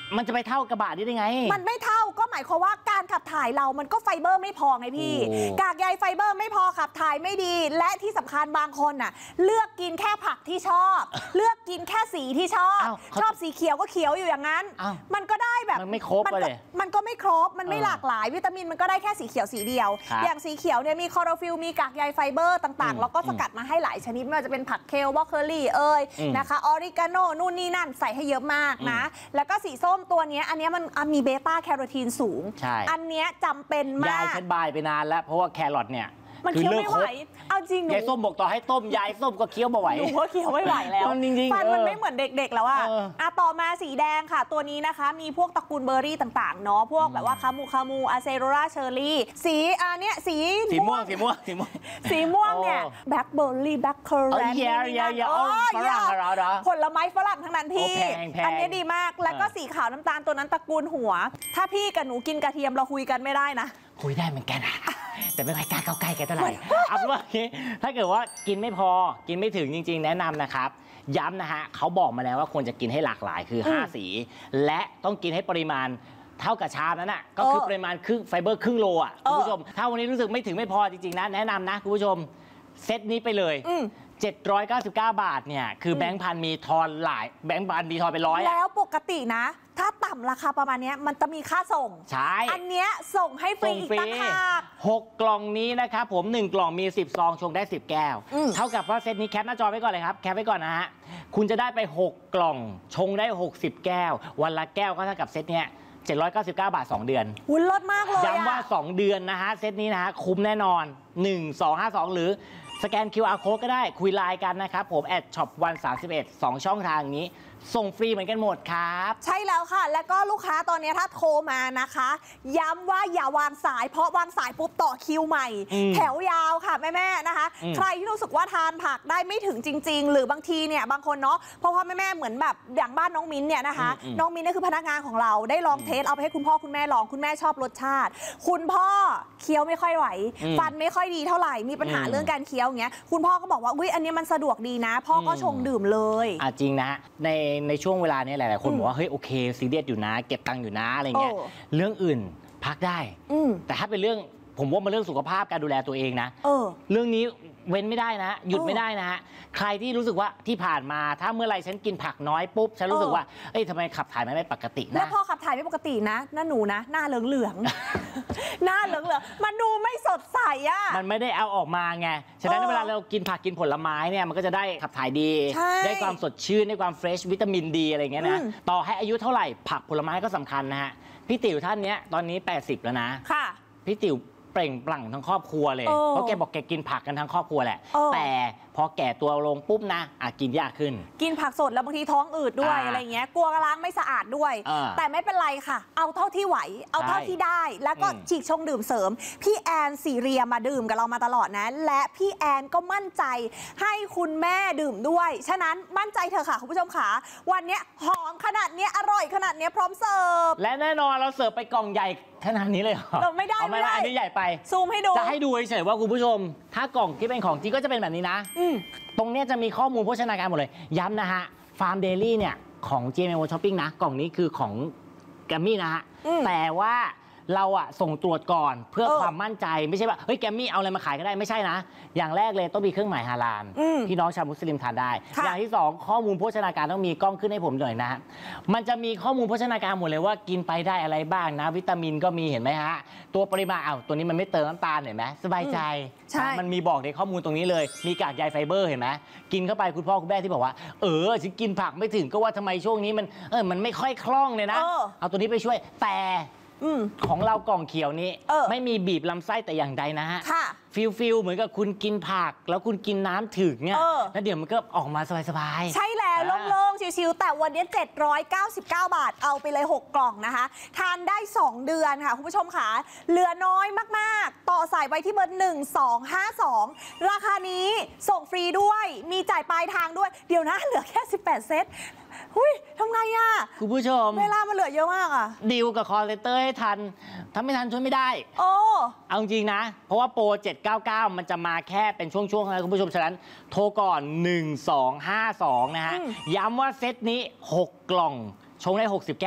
มันจะไปเท่ากระบะได้ไงมันไม่เท่าก็หมายความว่าการขับถ่ายเรามันก็ไฟเบอร์ไม่พอไงพี่กากใยไฟเบอร์ไม่พอขับถ่ายไม่ดีและที่สำคัญบางคนน่ะเลือกกินแค่ผักที่ชอบเลือกกินแค่สีที่ชอบสีเขียวก็เขียวอยู่อย่างนั้นมันก็ได้แบบมันไม่ครบเลยมันก็ไม่ครบมันไม่หลากหลายวิตามินมันก็ได้แค่สีเขียวสีเดียวอย่างสีเขียวเนี่ยมีคลอโรฟิลมีกากใยไฟเบอร์ต่างๆแล้วก็สกัดมาให้หลายชนิดไม่ว่าจะเป็นผักเคลบล็อกเคอรี่นะคะออริกาโนนู่นนี่นั่นใส่ให้เยอะมากนะแล้วก็สีส้มตัวนี้อันนี้มันมีเบต้าแคโรทีนสูงอันนี้จำเป็นมากยายฉันบายไปนานแล้วเพราะว่าแครอทเนี่ยมันเคี้ยวไม่ไหวเอาจริงยายส้มบอกต่อให้ต้มยายส้มก็เคี้ยวไม่ไหวหนูก็เคี้ยวไม่ไหวแล้วฟันมันไม่เหมือนเด็กๆแล้วอะต่อมาสีแดงค่ะตัวนี้นะคะมีพวกตระกูลเบอร์รี่ต่างๆเนาะพวกแบบว่าคามูอาเซโรราเชอร์รี่สีเนี้ยสีม่วงเนี่ยแบล็คเบอร์รี่แบล็คเคอร์แรนผลไม้ฝรั่งทั้งนั้นพี่อันนี้ดีมากแล้วก็สีขาวน้ำตาลตัวนั้นตระกูลหัวถ้าพี่กับหนูกินกระเทียมเราคุยกันไม่ได้นะคุยได้เหมือนกันแต่ไม่ค่อยกล้าเข้าใกล้กันเท่าไหร่เอาเป็นว่าถ้าเกิดว่ากินไม่พอกินไม่ถึงจริงๆแนะนำนะครับย้ำนะฮะเขาบอกมาแล้วว่าควรจะกินให้หลากหลายคือ5สีและต้องกินให้ปริมาณเท่ากับชามนั้นก็คือปริมาณไฟเบอร์ครึ่งโลคุณผู้ชมถ้าวันนี้รู้สึกไม่ถึงไม่พอจริงๆนะแนะนำนะคุณผู้ชมเซตนี้ไปเลย799 บาทเนี่ยคือแบงค์พันมีทอนหลายแบงค์พันมีทอนเป็น100 แล้วปกตินะถ้าต่ำราคาประมาณนี้มันจะมีค่าส่งใช่อันเนี้ยส่งให้ฟรีอีกต่างหาก 6 กล่องนี้นะครับผม1 กล่องมี10 ซองชงได้10 แก้วเท่ากับว่าเซตนี้แคปหน้าจอไว้ก่อนเลยครับแคปไว้ก่อนนะฮะคุณจะได้ไป6 กล่องชงได้60 แก้ววันละแก้วก็เท่ากับเซตเนี้ย799 บาท2 เดือนหุ้นลดมากเลยย้ำว่า2 เดือนนะฮะเซตนี้นะฮะคุ้มแน่นอน1252หรือสแกน QR Code ก็ได้คุยไลน์กันนะครับผม@shop131 2 ช่องทางนี้ส่งฟรีเหมือนกันหมดครับใช่แล้วค่ะแล้วก็ลูกค้าตอนนี้ถ้าโทรมานะคะย้ำว่าอย่าวางสายเพราะวางสายปุ๊บต่อคิวใหม่แถวยาวค่ะแม่ๆนะคะใครที่รู้สึกว่าทานผักได้ไม่ถึงจริงๆหรือบางทีเนี่ยบางคนเนาะเพราะว่าแม่ๆเหมือนแบบอย่างบ้านน้องมิ้นเนี่ยนะคะน้องมิ้นนี่คือพนักงานของเราได้ลองเทสเอาไปให้คุณพ่อคุณแม่ลองคุณแม่ชอบรสชาติคุณพ่อเคี้ยวไม่ค่อยไหวฟันไม่ค่อยดีเท่าไหร่มีปัญหาเรื่องการเคี้ยวอย่างเงี้ยคุณพ่อก็บอกว่าอุ้ยอันนี้มันสะดวกดีนะพ่อก็ชงดื่มเลยจริงนะในช่วงเวลานี้หลายๆคนบอกว่าเฮ้ยโอเคซีเรียสอยู่นะเก็บตังค์อยู่นะอะไรเงี้ยเรื่องอื่นพักได้แต่ถ้าเป็นเรื่องผมว่ามันเรื่องสุขภาพการดูแลตัวเองนะเรื่องนี้เว้นไม่ได้นะหยุดไม่ได้นะฮะใครที่รู้สึกว่าที่ผ่านมาถ้าเมื่อไรฉันกินผักน้อยปุ๊บฉันรู้สึกว่าเอ้ยทำไมขับถ่ายไม่ปกตินะแล้วพอขับถ่ายไม่ปกตินะหนูนะหน้าเหลืองหน้าเหลืองมันดูไม่สดใสอ่ะมันไม่ได้เอาออกมาไงฉะนั้นเวลาเรากินผักกินผลไม้เนี่ยมันก็จะได้ขับถ่ายดีได้ความสดชื่นได้ความเฟรชวิตามินดีอะไรเงี้ยนะต่อให้อายุเท่าไหร่ผักผลไม้ก็สำคัญนะฮะพี่ติ๋วท่านนี้ตอนนี้80แล้วนะค่ะพี่ติ๋วเปล่งปลั่งทั้งครอบครัวเลยเพราะแกบอกแกกินผักกันทั้งครอบครัวแหละแต่พอแก่ตัวลงปุ๊บนะกินยากขึ้นกินผักสดแล้วบางทีท้องอืดด้วยอะไรเงี้ยกลัวล้างไม่สะอาดด้วยแต่ไม่เป็นไรค่ะเอาเท่าที่ไหวเอาเท่าที่ได้แล้วก็ฉีกชงดื่มเสริมพี่แอนสีเรียมาดื่มกับเรามาตลอดนะและพี่แอนก็มั่นใจให้คุณแม่ดื่มด้วยฉะนั้นมั่นใจเถอะค่ะคุณผู้ชมค่ะวันนี้หอมขนาดนี้อร่อยขนาดนี้พร้อมเสิร์ฟและแน่นอนเราเสิร์ฟไปกล่องใหญ่ขนาดนี้เลยเราไม่ได้อันนี้ใหญ่ไปซูมให้ดูจะให้ดูเฉยๆว่าคุณผู้ชมถ้ากล่องที่เป็นของจริงก็จะเป็นแบบนี้นะตรงนี้จะมีข้อมูลโภชนาการหมดเลยย้ำนะฮะฟาร์มเดลี่เนี่ยของ GMM Shopping นะกล่องนี้คือของแกมมี่นะฮะแต่ว่าเราส่งตรวจก่อนเพื่อความมั่นใจไม่ใช่ว่าเฮ้ยแกมมี่เอาอะไรมาขายก็ได้ไม่ใช่นะอย่างแรกเลยต้องมีเครื่องหมายฮาลาลพี่น้องชาวมุสลิมทานได้อย่างที่2ข้อมูลโภชนาการต้องมีกล้องขึ้นให้ผมหน่อยนะมันจะมีข้อมูลโภชนาการหมดเลยว่ากินไปได้อะไรบ้างนะวิตามินก็มีเห็นไหมฮะตัวปริมาณตัวนี้มันไม่เติมน้ำตาลเห็นไหมสบายใจมันมีบอกในข้อมูลตรงนี้เลยมีกากใยไฟเบอร์เห็นไหมกินเข้าไปคุณพ่อคุณแม่ที่บอกว่าฉันกินผักไม่ถึงก็ว่าทำไมช่วงนี้มันไม่ค่อยคล่องเลยนะเอาตัวนี้ไปช่วยแต่ของเรากล่องเขียวนี้ไม่มีบีบลำไส้แต่อย่างใดนะฮะฟิลเหมือนกับคุณกินผักแล้วคุณกินน้ำถึงเนี่ยแล้วเดี๋ยวมันก็ออกมาสบายๆใช่แล้วโล่งๆชิวๆแต่วันนี้799 บาทเอาไปเลย6 กล่องนะคะทานได้2 เดือนค่ะคุณผู้ชมค่ะเหลือน้อยมากๆต่อสายไว้ที่เบอร์1252ราคานี้ส่งฟรีด้วยมีจ่ายปลายทางด้วยเดี๋ยวนะเหลือแค่18 เซตทำไงคุณผู้ชมเวลามันเหลือเยอะมากดีลกับคอลเลเตอร์ให้ทันถ้าไม่ทันช่วยไม่ได้เอาจริงนะเพราะว่าโปร799มันจะมาแค่เป็นช่วงๆนะคุณผู้ชมฉะนั้นโทรก่อน1252นะฮะย้ำว่าเซตนี้6 กล่องชงได้60 แก้ว